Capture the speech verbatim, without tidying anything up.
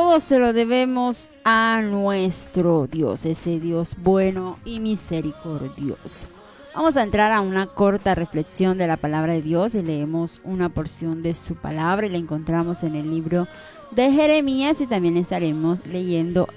todo se lo debemos a nuestro Dios, ese Dios bueno y misericordioso. Vamos a entrar a una corta reflexión de la palabra de Dios y leemos una porción de su palabra y la encontramos en el libro de Jeremías y también estaremos leyendo